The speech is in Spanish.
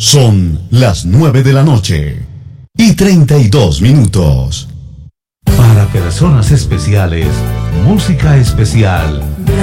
Son las 9 de la noche y 32 minutos. Para personas especiales, música especial